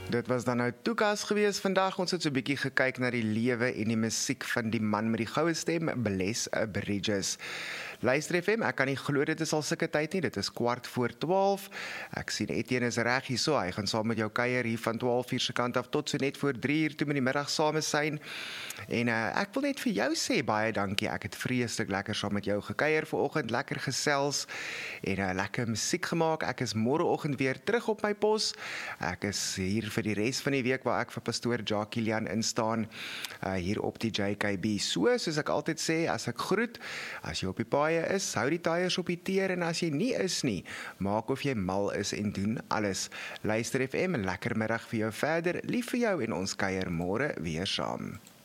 Dit was dan nou toekas gewees vandag. Ons het so 'n bietjie gekyk na die lewe en die musiek van die man met die goue stem, Bless Bridges. Luister FM, ek kan nie glo dit is al sulke tyd nie. Dit is 12:15. Ek sien Etienne is reg hierso. Hy gaan saam met jou kuier hier van 12:00 se kant af tot so net voor 3:00 toe met die middag same sein. En ek wil net vir jou sê baie dankie. Ek het vreeslik lekker saam met jou gekuier vanoggend, lekker gesels en lekker musiek gemaak. Ek is môreoggend weer terug op my pos. Ek is hier vir die res van die week waar ek vir pastoor Jacques Kilian instaan hier op die JKB. Soos ek altyd sê, as ek groet, as jy op die paaie is, hou die tyres op die teer, en as jy nie is nie, maak of jy mal is en doen alles. Luister FM, lekker middag vir jou verder, lief vir jou en ons kuier môre weer saam.